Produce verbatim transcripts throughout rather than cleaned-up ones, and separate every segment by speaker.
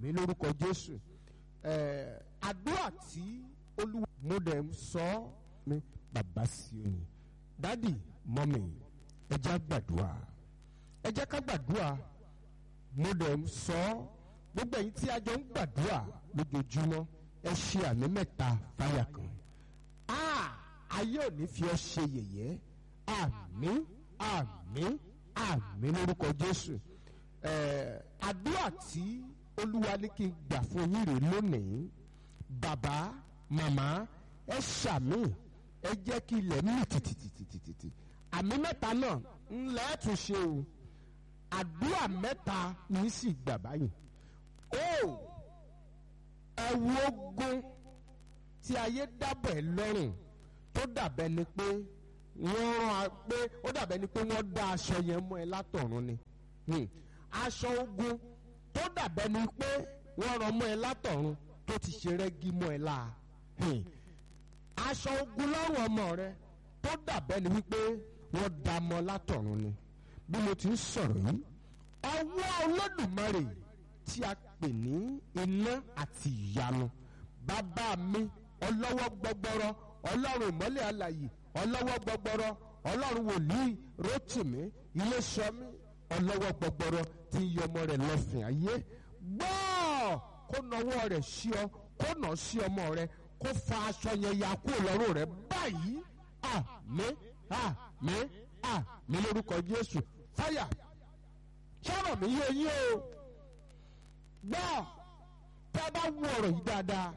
Speaker 1: àmín lórúkọ Jésù. Àdúrà tí Olúwa mo dẹ̀ ń sọ mi bàbá sí òní dádì mọ́mì ẹ jẹ́ gbàdúrà ẹ jẹ́ ká gbàdúrà mo dẹ̀ ń sọ gbogbo ẹ̀yin tí a jọ ń gbàdúrà lójoojúmọ́ ẹ ṣe àmì mẹ́ta fáyà kan. Ayé ò ní fi ọ́ ṣe yẹ̀yẹ́ àmín àmín àmín lórúkọ Jésù. Àdúrà tí Olúwa ní kí n gbà fún yín rè lónìí bàbá màmá ẹ ṣàmì ẹ jẹ́ kí ilẹ̀ mì tìtìtìtìtì àmì mẹ́ta náà ńlẹ̀ tún ṣe o àdúrà mẹ́ta ní sì gbà báyìí. Ó ẹ̀wù ogun tí ayé dábọ̀ ẹ́ lọ́rùn tó dàbẹ́ ni pé wọ́n rán pé ó dàbẹ́ ni pé wọ́n dá aṣọ yẹn mọ́ ẹ látọ̀run ni aṣọ ogun tó dàbẹ́ ni pé wọ́n rán mọ́ ẹ látọ̀run tó ti ṣe rẹ́gí mọ́ ẹ láà aṣọ ogun lọ́rùn ọmọ rẹ tó dàbẹ́ ni wípé wọ́n dá mọ́ látọ̀run ni bí mo ti ń sọ̀rọ̀ yìí ọwọ́ Olódùmarè tí a pè ní iná àti ìyanu bàbá mi ọlọ́wọ́ gbọgbọrọ ọlọ́run ìmọ́lẹ̀ alààyè ọlọ́wọ́ gbọgbọrọ ọlọ́run wòlíì Rótìmí Iléṣọmí ọlọ́wọ́ gbọgbọrọ tí ń yọ ọmọ rẹ̀ lọ́fìn ayé gbọ́ kó nawọ́ rẹ̀ sí ọ kó nà sí ọmọ rẹ̀ kó fa aṣọ yẹn ya kúrò lọ́rùn rẹ̀ báyìí àmín àmín àmín lórúkọ Jésù fáyà sọ̀rọ̀ mi yé yín o gbọ́ tá a bá wọ ọ̀rọ̀ yìí dáadáa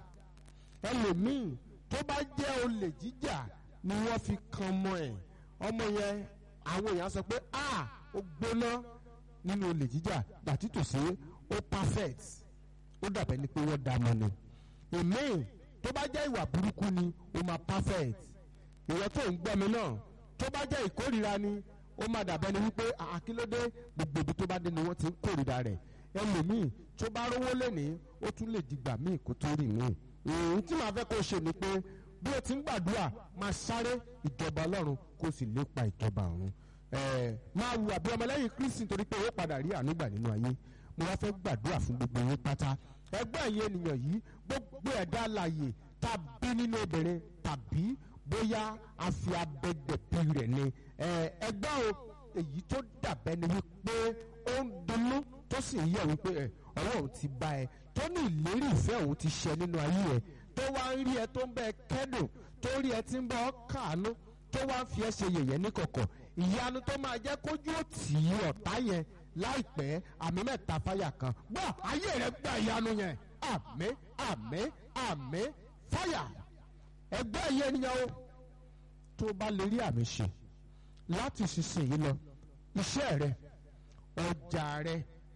Speaker 1: ẹlòmíì tó bá jẹ́ olè jíjà ni wọ́n fi kan ọmọ ẹ̀ ọmọ yẹn àwọn èèyàn sọ pé a ó gbóná nínú olè jíjà dàtí tòsí ó perfect ó dàbẹ̀ ni pé wọ́n dá mọ́ ni èmi tó bá jẹ́ ìwà burúkú ni ó máa perfect ìwọ tó ń gbọ́ mi náà tó bá jẹ́ ìkórìíra ni ó máa dàbẹ̀ ni wípé àkílódé gbogbo ibi tó bá dé ni wọ́n ti ń kórìíra rẹ̀ ẹlòmíì tó bá rówó lẹ́nìí ó tún lè dìgbà míì kó tó rìn míì ohun tí màá fẹ́ kó ṣe ni pé bí o ti ń gbàdúrà máa sáré ìjọba Ọlọ́run kó o sì lépa ìjọba ọ̀run máa wù àbí ọmọlẹ́yìn Kristi nítorí pé ó padà rí àánú gbà nínú ayé mo wá fẹ́ gbàdúrà fún gbogbo yín pátá ẹgbẹ́ ẹ̀yin ènìyàn yìí gbogbo ẹ̀dá alààyè tàbí nínú obìnrin tàbí bóyá a fi abẹ́gbẹ̀pì rẹ̀ ni ẹgbẹ́ o èyí tó dàbẹ́ ni wípé ó ń dunnú tó sì ń yẹ̀ wípé ọwọ́ òun ti bá ẹ tó ní ìlérí ìfẹ́ òun ti ṣẹ nínú ayé ẹ tó wá ń rí ẹ tó ń bẹ ẹ kẹ́dùn tó rí ẹ tí ń bẹ ọ káàánú tó wá ń fi ẹ ṣe yẹ̀yẹ́ ní kọ̀kọ̀ ìyanu tó máa jẹ́ kójú ó tì í ọ̀tá yẹn láìpẹ́ àmì mẹ́ta fáyà kan gbọ́ ayé rẹ gba ìyanu yẹn àmín àmín àmín fáyà ẹgbẹ́ yẹn ènìyàn o tó bá lè rí àmì ṣe láti ṣiṣẹ́ yìí lọ iṣẹ́ rẹ ọjà rẹ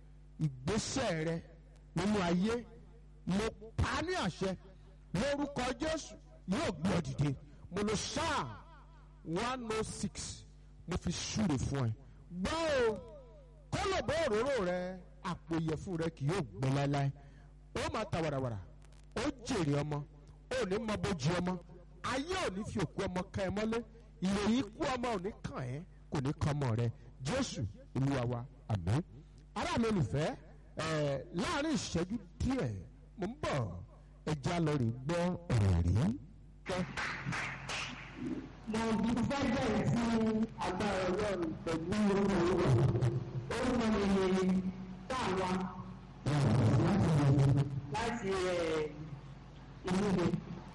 Speaker 1: ìgbésẹ̀ rẹ nínú ayé mo pa ní àṣẹ lórúkọ Jésù yóò gbé ọ dìde mo lo Psalm one oh six mo fi súre fún ẹ gbọ́ o kólòbó òróró rẹ àpò ìyẹ̀fun rẹ kì yóò gbẹ láéláé ó máa ta wàràwàrà ó jèrè ọmọ ó ní mọ bójú ọmọ ayé ò ní fi òkú ọmọ ká ẹ mọ́lé ìròyìn ikú ọmọ ò ní kàn ẹ́ kò ní kàn ọmọ rẹ Jésù Olúwa wa àmín ará mi olùfẹ́ ẹ̀ láàrin ìṣẹ́jú díẹ̀ mo ń bọ̀ ẹja lọ rí gbọ́ ọ̀rọ̀ rí.
Speaker 2: mo fẹ́ bẹ̀rẹ̀ sí agbára Ọlọ́run pẹ̀lú orúkọ orúkọ mi ni táwa láti ìlú mi.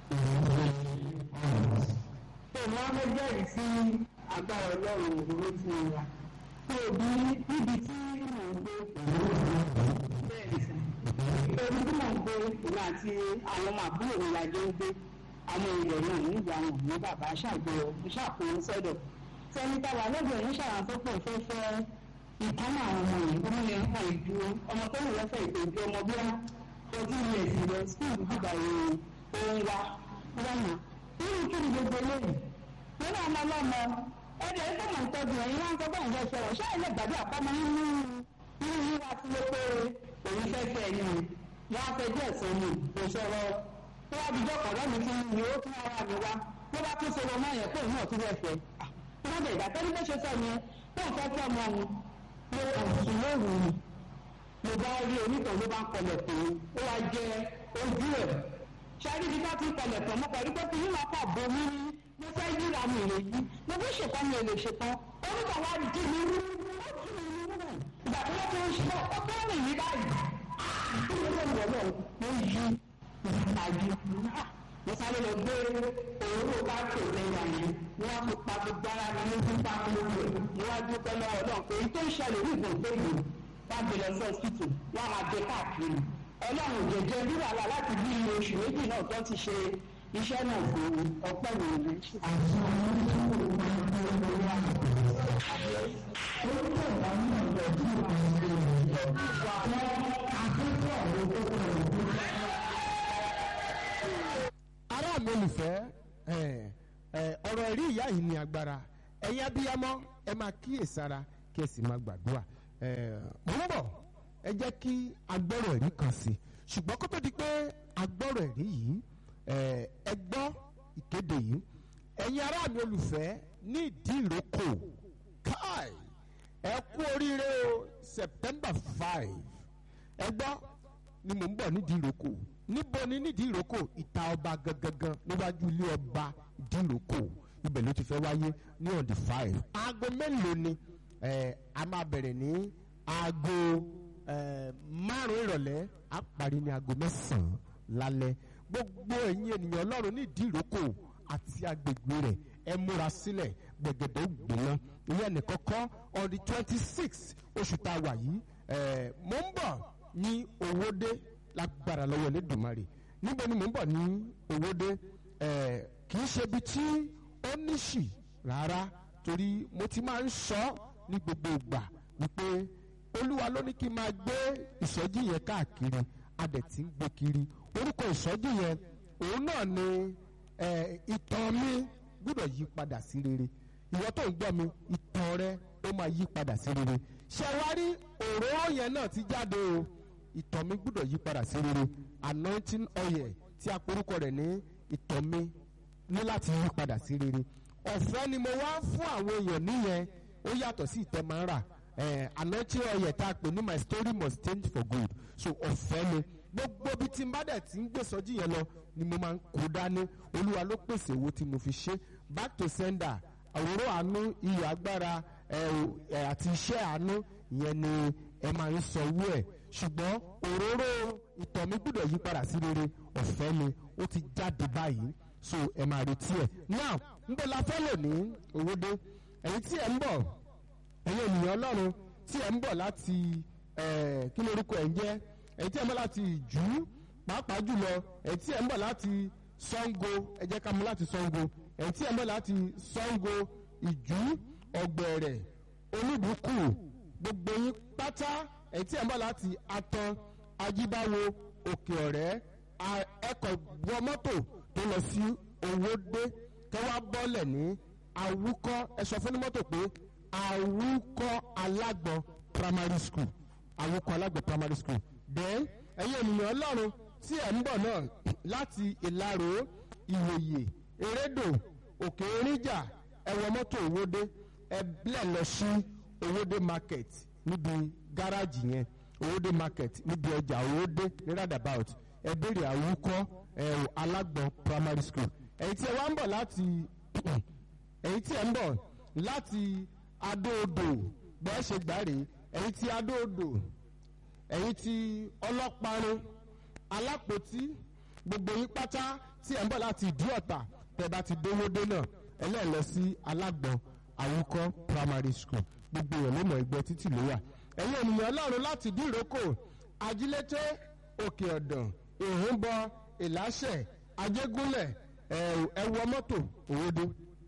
Speaker 2: tó wọ́n fẹ́ bẹ̀rẹ̀ sí agbára Ọlọ́run ìdúró tí mo wà. tó bí níbi tí mò ń gbé bẹ́ẹ̀ sí ìtọ́jú tí mò ń gbé ìlú àti àwọn ọmọ àbúrò mi la jọ ń gbé àwọn èèyàn náà nígbà wọn ní bàbá ṣàgbọ ìṣàkóso sọ́dọ̀ sẹńtà wà lọ́dọ̀ yìí ṣàràǹtọpọ fẹfẹ ìkànnì àwọn ọmọ yìí ó ní ẹ̀ka ìdúró ọmọ tó ń lọfẹ ìtọ́jú ọmọ bíi fourteen years lọ school gbígbà yìí ó ń wá lọ́nà nínú kí ni gbogbo lẹ́yìn nínú ọmọ ọlọ́mọ ẹ̀dẹ̀ ẹ̀ka mọ̀ ìtọ́jú ẹ̀yìn wọn kọ́ báyìí fẹ́ sọ̀rọ̀ ṣáà ilé gbàdúrà àpamọ́ nínú nínú yíwá tí ó pé òun fẹ́ fẹ́ ẹni wọn á fẹ́ díẹ̀ sọ́nù kò sọ̀rọ̀ tó wá bí dọ́kọ̀ lọ́nà tí ní ó tún ara mi wá ló bá tún sọ̀rọ̀ náà yẹn pé òun náà tún bẹ̀ fẹ́ wọ́n bẹ̀ ìgbà tẹ́lẹ̀ bó ṣe sọ yẹn tó ń fẹ́ fẹ́ ọmọ òun ló ọ̀sùn lóru ni mo bá rí onítàn ló bá ń kọlẹ̀ pé ó wá jẹ ojú ẹ̀ ṣáájú bí ká ti ń kọlẹ̀ pọ̀ mo pẹ̀lú pé kí yín máa kọ̀ bo mí ní mo fẹ́ yíra mi lè yí mo fi ṣètò mi ò lè ṣetán onítàn wá dì mí rú ìgbà tí wọ́n ti ń ṣe ó fẹ́ rìn yí báyìí kí ló lè wọ̀ lọ mo yí ìrìnàjò mo sáré lọ gbé òwúrò bá tò lẹ́yìn àyè wọ́n fi pa gbogbo ara mi ní fífa gbogbo ẹ̀ níwájú pẹ́ lọ́wọ́ náà pé tó ń ṣẹlẹ̀ ní ìgbọ̀n tó yìí wọ́n gbé lọ sí ọ̀sìtì wọ́n á máa jẹ káàkiri ọlọ́run jẹjẹ bí wàhálà láti bí oṣù méjì náà tó ti ṣe iṣẹ́ náà fún ọpẹ́ mi rẹ̀.
Speaker 1: ará mi olùfẹ́ ọ̀rọ̀ ẹ̀rí ìyá yìí ní agbára ẹ̀yin abiyamọ ẹ máa kíyèsára kí ẹ sì máa gbàdúrà mo ń bọ̀ ẹ jẹ́ kí agbọ́rọ̀ ẹ̀rí kan sí ṣùgbọ́n kó tó di pé agbọ́rọ̀ ẹ̀rí yìí ẹ gbọ́ ìkéde yìí ẹ̀yin ará mi olùfẹ́ ní ìdí ìrókò káì ẹ kú oríire o September five ẹ gbọ́ ni mò ń bọ̀ nídìí ìrókò níbo ni nídìí ìrókò ìta ọba gangan níwájú ilé ọba ìdí ìrókò ibẹ̀ ló ti fẹ́ wáyé ní on the five aago mélòó ni a máa bẹ̀rẹ̀ ní aago márùn-ún ìrọ̀lẹ́ a parí ní aago mẹ́sàn-án lálẹ́ gbogbo ẹ̀yin ènìyàn ọlọ́run ní ìdí ìrókò àti agbègbè rẹ̀ ẹ múra sílẹ̀ gbẹ̀gẹ̀dẹ̀ gbìnà ìyẹn nìkan kọ́ on the twenty six oṣù tá a wà yìí mo ń bọ̀ ní Owódé lágbára lọ́wọ́ Elédùmarè níbo ni mo ń bọ̀ ní Owódé kì í ṣe ibi tí ó níṣì rárá torí mo ti máa ń sọ ní gbogbo ìgbà wípé Olúwa ló ní kí n máa gbé ìsọjí yẹn káàkiri a dẹ̀ ti ń gbé kiri orúkọ ìsọjí yẹn òun náà ni ìtàn mi gbọ́dọ̀ yí padà sí rere ìwọ tó ń gbọ́ mi ìtàn rẹ ó máa yí padà sí rere ṣé wá rí òróró yẹn náà ti jáde o ìtàn mi gbọ́dọ̀ yí padà sí rere anointing oil tí a porúkọ rẹ̀ ní ìtàn mi ní láti yí padà sí rere ọ̀fẹ́ ni mo wá fún àwọn èèyàn níyẹn ó yàtọ̀ sí ìtẹ́ máa ń rà anointing oil tá a pè ní my story must change for good so ọ̀fẹ́ ni gbogbo bí tí n bá dẹ̀ ti ń gbé sọ́jí yẹn lọ ni mo máa ń kó dání olúwa ló pèsè owó tí mo fi ṣe back to sender àwòrán àánú iyọ̀ agbára àti iṣẹ́ àánú ìyẹn ni ẹ máa ń sanwó ẹ̀ ṣùgbọ́n òróró ìtọ̀ mi gbọ́dọ̀ yí padà sí rere ọ̀fẹ́ ni ó ti jáde báyìí so ẹ máa retí ẹ̀ now ń bọ̀ la fẹ́ lò ní Owódé ẹ̀yin tí ẹ̀ ń bọ̀ ẹ̀yin ènìyàn ọlọ́run tí ẹ̀ ń bọ̀ láti kí lórúkọ ẹ̀ ń jẹ́ ẹ̀yin tí ẹ̀ ń bọ̀ láti Ìjú pàápàá jùlọ ẹ̀yin tí ẹ̀ ń bọ̀ láti Ṣàngó ẹ jẹ́ ká mú láti Ṣàngó ẹ̀yin tí ẹ̀ ń bọ̀ láti Ṣàngó Ìjú Ọ̀gbẹ̀rẹ̀ Olúbùkù gbogbo yín pátá ẹ̀yin tí ẹ̀ ń bọ̀ láti Àtàn Ajíbáwo Òkè Ọ̀rẹ́ ẹ̀kọ́ wọ mọ́tò tó lọ sí Owódé kẹwàá bọ́lẹ̀ ní Awúkọ́ ẹ sọ fún ní mọ́tò pé Awúkọ́ Alágbọ̀n primary school Awúkọ́ Alágbọ̀n primary school then ẹ̀yin ènìyàn ọlọ́run tí ẹ̀ ń bọ̀ náà láti Ìlaró Ìwòyè Erédò Òkè Oríjà ẹ wọ mọ́tò Owódé ẹ blẹ̀ lọ sí Owódé market níbi gáràjì yẹn Owódé market níbi ọjà Owódé ní roundabout ẹ béèrè Awúkọ́ ẹ Alágbọ̀n primary school ẹ̀yin tí ẹ wá ń bọ̀ láti ẹ̀yin tí ẹ ń bọ̀ láti Adó-Odò bẹ́ẹ̀ ṣe gbàre ẹ̀yin tí Adó-Odò ẹ̀yin tí Ọlọ́parun Alápòtí gbogbo yín pátá tí ẹ̀ ń bọ̀ láti Ìdí-Ọ̀tà tẹ́ bá ti dówódé náà ẹlẹ́ẹ̀lọ sí Alágbọ̀n Awúkọ́ primary school gbogbo èèyàn ló mọ̀ ẹgbẹ́ títì ló wà ẹ̀yin ènìyàn ọlọ́run láti Ìdí-Ìrókò Ajílété Òkè Ọ̀dàn Ìhúnbọ Ìláṣẹ̀ Ajégúnlẹ̀ ẹ wọ mọ́tò Owódé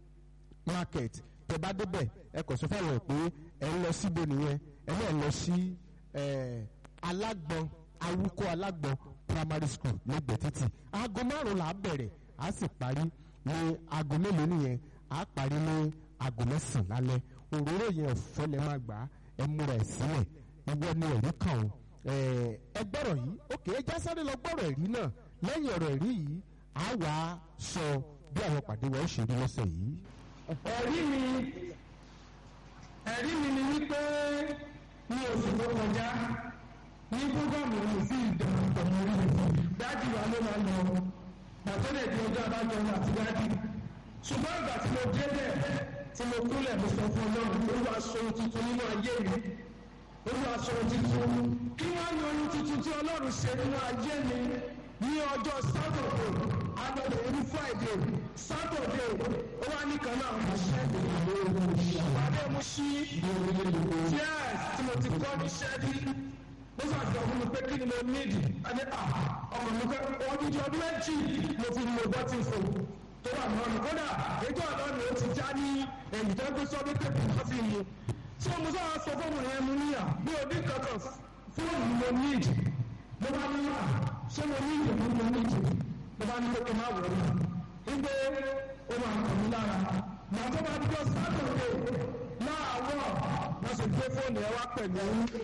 Speaker 1: market tẹ́ bá débẹ̀ ẹ kò sọ fáwọn ẹ̀ pé ẹ ń lọ síbo nìyẹn ẹ náà lọ sí Alágbọ̀n Awúkọ́ Alágbọ̀n primary school lẹ́gbẹ̀ẹ́ títì aago márùn là á bẹ̀rẹ̀ á sì parí ní aago mélòó nìyẹn á parí ní aago mẹ́sàn-án lálẹ́ òróró yẹn ọ̀fẹ́ lẹ́ máa gbà ẹ múra ẹ̀ sílẹ̀ ìwọ ni ẹ̀rí kàn ó ẹ gbọ́rọ̀ yìí òkè ẹ já sáré lọ gbọ́rọ̀ ẹ̀rí náà lẹ́yìn ọ̀rọ̀ ẹ̀rí yìí á wà á sọ bí àwọn pàdé wa ó ṣe rí lọ́sẹ̀ yìí.
Speaker 2: ẹ̀rí mi ẹ̀rí mi ni wípé ní oṣù tó kọjá ní fúgàmù ní sí ìdàgbàsókè orí rẹ̀ dájú wa ló máa lọ bàtọ́lẹ̀ di ọjọ́ adájọ́ àti dájú ṣùgbọ́n ìgbà tí mo dé bẹ́ẹ̀ tí mo kúnlẹ̀ mo sọ fún ọlọ́run olúwa sọ ohun tuntun nínú ayé mi olúwa sọ ohun tuntun kí wọ́n ní ohun tuntun tí ọlọ́run ṣe nínú ayé mi ní ọjọ́ sátọ̀dé agbọ̀dọ̀ orí friday sátọ̀dé ó wá ní kan náà mo ṣe ìpàdé mo ṣí yes tí mo ti kọ́ níṣẹ́ rí ó sàtìkọ̀ fún mi pé kí ni mo nídìí adé ọmọ mi pé ọdún ọdún méjì mo fi lo bọ́tì fò tó wà lọ́nà kódà ètò àlọ́nà ó ti já ní èyí tó ń gbé sọ́dún tètè wá fi mu tí mo sọ sọ fóònù yẹn mu níyà bí òbí kankan fóònù mo nídìí mo bá ní à ṣé mo ní ìdìbò mo nídìí mo bá ní pé kí n má wọ̀ ọ́ wípé ó máa kàn mí lára màá tó bá dúró sátọ̀dé láàárọ̀ wọ́n sì gbé fóònù ẹ wá pẹ̀lú